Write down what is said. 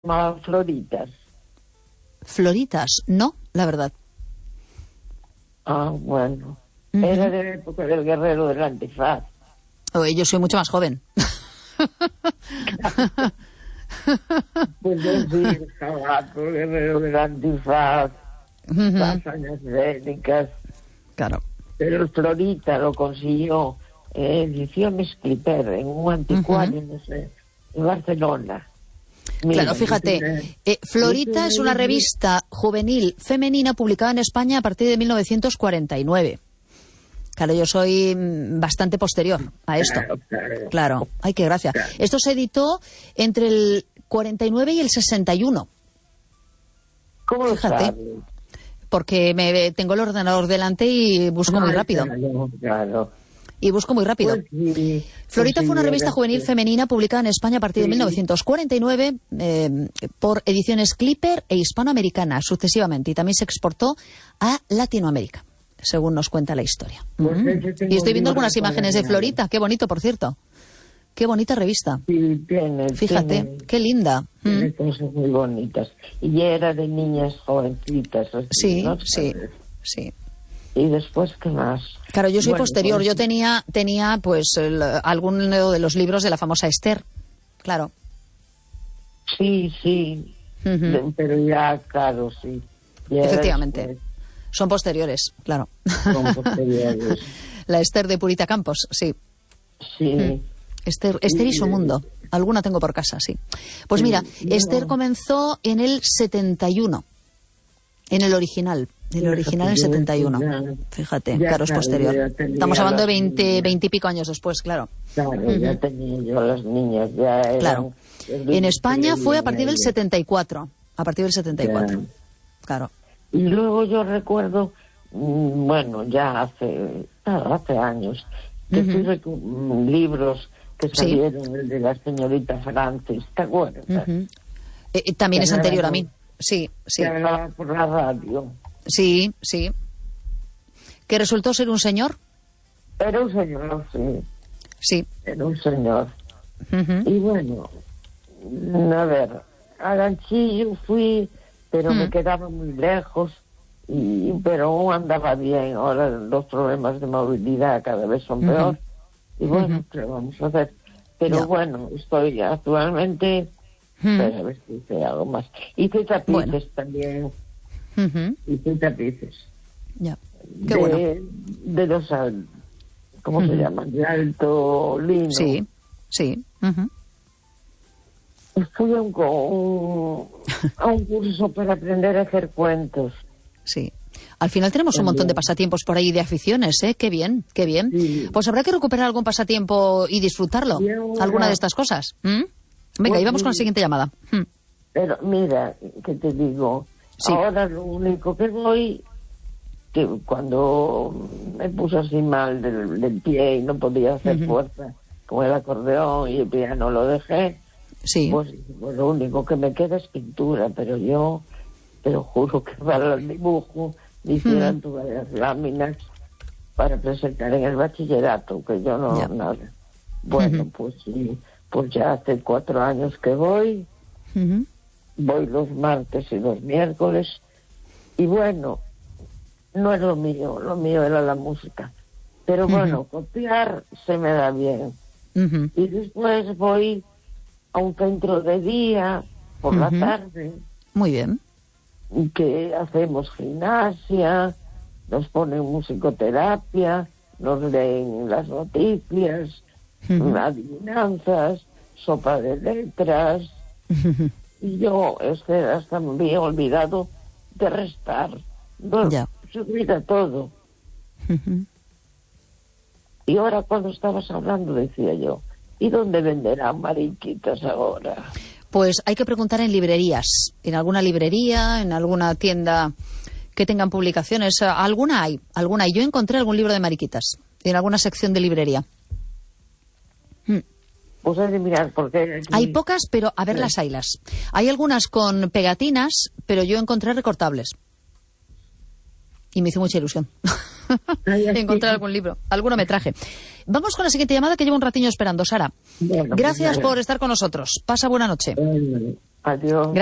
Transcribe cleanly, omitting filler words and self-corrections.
llamaba Floritas. Floritas, no, la verdad. Ah, bueno. Era de la época del guerrero del antifaz. Yo soy mucho más joven. Pues yo sí, el Jabato, el guerrero del antifaz, hazañas bélicas. Claro. Pero el Florita lo consiguió Ediciones Clipper en un anticuario, no sé, en Barcelona. Mira, Claro, fíjate, Florita es una revista juvenil femenina publicada en España a partir de 1949. Claro, yo soy bastante posterior a esto. Claro. Ay, qué gracia. Claro. Esto se editó entre el 49 y el 61. ¿Cómo lo Fíjate. sabes? Porque tengo el ordenador delante y busco muy rápido. Claro. Y busco muy rápido. Pues sí, Florita pues fue una sí, revista era juvenil así. femenina publicada en España a partir de 1949 por Ediciones Clipper e Hispanoamericana sucesivamente, y también se exportó a Latinoamérica, según nos cuenta la historia. Pues ese tengo Y estoy viendo un libro algunas imágenes de para leer. Florita. Qué bonito, por cierto. Qué bonita revista. Sí, Fíjate, qué linda. tiene cosas muy bonitas. Y era de niñas jovencitas. Así, Sí, ¿no? sí, ¿Sabes? sí. Y después, ¿qué más? Claro, yo soy Bueno, posterior. pues, Yo tenía pues alguno de los libros de la famosa Esther. Claro. Sí. Pero ya, claro, sí. Ya Efectivamente. después, Son posteriores, claro. con posteriores. La Esther de Purita Campos, sí. Sí. Esther y su mundo. Alguna tengo por casa, sí. Pues mira, Esther comenzó en el 71. En el original. En el original en el 71. Fíjate, Ya, claro, es claro, posterior. ya tenía Estamos hablando de las 20 y pico años después, claro. Claro, ya tenía yo las niñas, ya eran... Claro. En España fue a partir del 74. A partir del 74. Ya. Claro. Y luego yo recuerdo, bueno, ya hace años, que fui libros que salieron, el de la señorita Francis, ¿te acuerdas? También Que es anterior a hablaba- mí. Sí, sí. Que hablaba por la radio. Sí, sí. ¿Que resultó ser un señor? Era un señor, sí, Sí. era un señor. Y bueno, a ver, a Ganchillo fui, pero me quedaba muy lejos, pero aún andaba bien. Ahora los problemas de movilidad cada vez son peor. Y bueno, ¿qué vamos a hacer? Pero Ya. bueno, estoy actualmente... Pero a ver si hice algo más. Hice tapices Bueno. también. Hice tapices. Ya. Qué bueno. De los... ¿Cómo se llaman? De alto lino. Sí, sí. Fui a un curso para aprender a hacer cuentos. Sí. Al final tenemos un montón de pasatiempos por ahí, de aficiones, ¿eh? Qué bien, qué bien. Sí. Pues habrá que recuperar algún pasatiempo y disfrutarlo. Y ahora- Alguna de estas cosas. Venga, Pues y vamos sí. con la siguiente llamada. Pero mira, que te digo, Sí. ahora lo único que voy, que cuando me puse así mal del pie y no podía hacer fuerza con el acordeón y el piano lo dejé, Sí. pues lo único que me queda es pintura, pero yo te lo juro que para el dibujo me hicieran todas las láminas para presentar en el bachillerato, que yo no, Ya. nada. Bueno, pues sí, pues ya hace 4 años que voy los martes y los miércoles, y bueno, no es lo mío era la música, pero bueno, copiar se me da bien. Y después voy a un centro de día por la tarde, Muy bien. que hacemos gimnasia, nos ponen musicoterapia, nos leen las noticias, adivinanzas, sopa de letras. Y yo hasta me había olvidado de restar. No, Ya. se olvida todo. Y ahora cuando estabas hablando decía yo, ¿y dónde venderán mariquitas ahora? Pues hay que preguntar en librerías. En alguna librería, en alguna tienda que tengan publicaciones. Alguna hay. Yo encontré algún libro de mariquitas en alguna sección de librería. Pues hay de mirar, porque... aquí- Hay pocas, pero a ver, las haylas. Hay algunas con pegatinas, pero yo encontré recortables. Y me hizo mucha ilusión encontrar algún libro. Alguno me traje. Vamos con la siguiente llamada, que llevo un ratiño esperando. Sara, Bueno, pues gracias nada. por estar con nosotros. Pasa buena noche. Adiós.